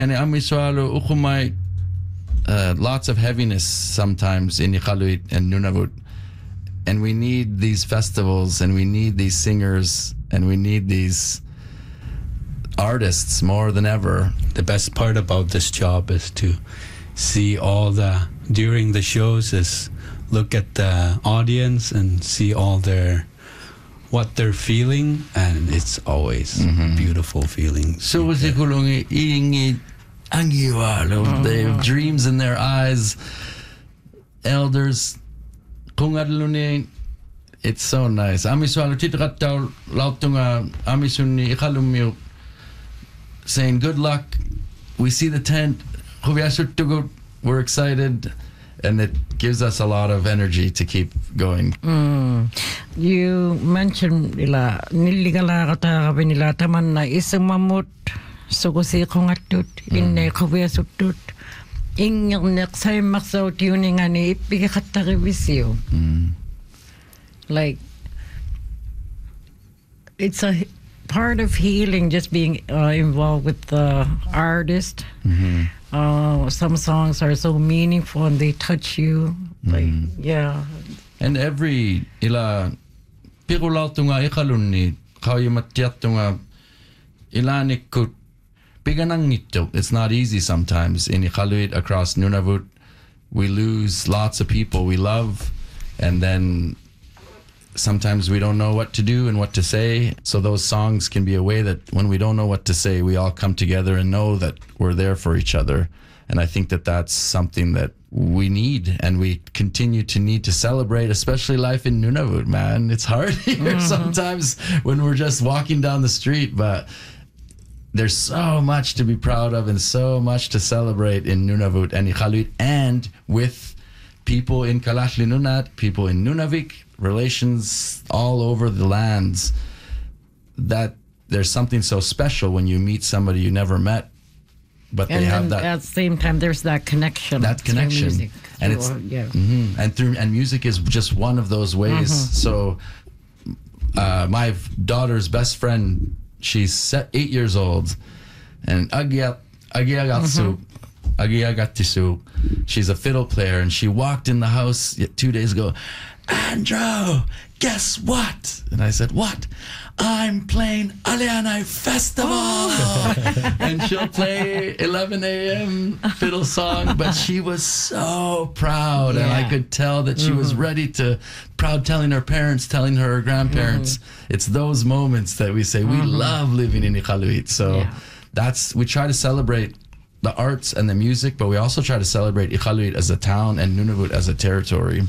And amiswalo ukumai lots of heaviness sometimes in Iqaluit and Nunavut. And we need these festivals and we need these singers and we need these artists more than ever. The best part about this job is to see during the shows is look at the audience and see what they're feeling, and it's always beautiful feeling. So was it kulungi ingi angiwa, they have dreams in their eyes. Elders kungadluni, it's so nice. Amiswalo titratau lautunga amisuni iqalumio saying good luck. We see the tent. We're excited. And it gives us a lot of energy to keep going. You mentioned niligala kata nila tamanna isumamut sugusi kongatut inne kubiasutut ingir neksay maksaw tuningani ipikatarivisyo. Like it's a part of healing, just being involved with the artist. Some songs are so meaningful and they touch you. Like, yeah. And every ila pirulautunga iqalunni qauyumatiatunga ilanikut piganangitto. It's not easy sometimes in Iqaluit across Nunavut. We lose lots of people we love, and then sometimes we don't know what to do and what to say. So those songs can be a way that when we don't know what to say, we all come together and know that we're there for each other. And I think that that's something that we need and we continue to need to celebrate, especially life in Nunavut, man. It's hard here sometimes when we're just walking down the street, but there's so much to be proud of and so much to celebrate in Nunavut and Iqaluit, and with people in Kalaalleq Nunaat, people in Nunavik, relations all over the lands, that there's something so special when you meet somebody you never met, but and they have that. At the same time, there's that connection. That connection, music, and it's and music is just one of those ways. So, my daughter's best friend, she's 8 years old, and Agiagatisu. She's a fiddle player, and she walked in the house 2 days ago. Andrew, guess what? And I said, what? I'm playing Alianai Festival. And she'll play 11 a.m. fiddle song, but she was so proud. And I could tell that she was ready to, proud telling her parents, telling her grandparents. It's those moments that we say, we love living in Iqaluit. So we try to celebrate the arts and the music, but we also try to celebrate Iqaluit as a town and Nunavut as a territory.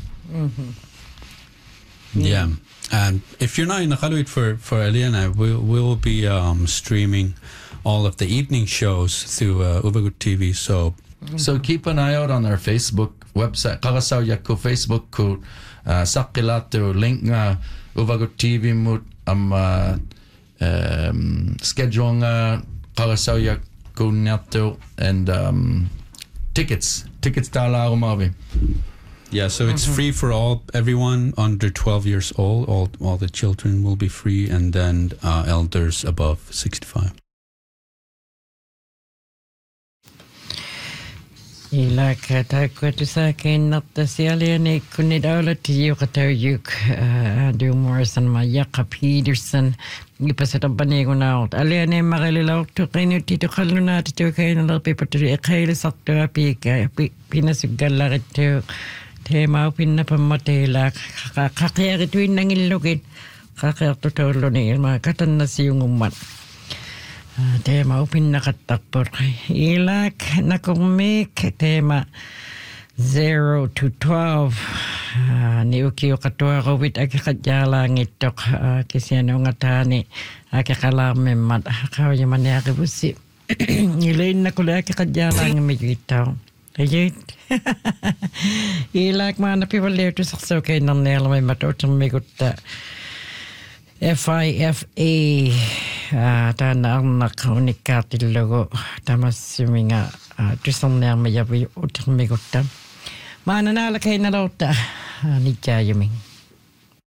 Yeah, and if you're not in Iqaluit for Alianai, we will be streaming all of the evening shows through Uvagut TV. So keep an eye out on our Facebook website. Qaqasaw yakku Facebook ku saqilatu link nga Uvagut TV mut schedule nga Qaqasaw yakku nyato, and tickets tala umavi. Yeah, so it's free for everyone under 12 years old. All the children will be free, and then elders above 65. Ila kata kwatu sa kinapta siya ni kunidawla tiyo katayuk Andrew Morrison Mayaka Peterson ipasatang panigo na out. Aliane makalilaw to kayo tito kaluna tito kayo na lapi paturi kayo sakto api pinasugala kito tema pinapamatela kakaya kituin nang ilugin kakaya totoo ni makatan na siyong umat. Tema pinakatakpor ilak nakumik tema 0 to 12 ni ukiyo katuwa kawit akikadyalang itok kisiyano nga tani akikalame mat akaw yaman ni akibusi ilayin na kula akikadyalang medyo itaw ayit ilak mga napiwalayo to saksaw kayo ng nela may matotong miguta FIFA tana ang nakaunikatillogo tamassuminga tusarniar mayavi uttermigutta maananala kainalauta nijayuming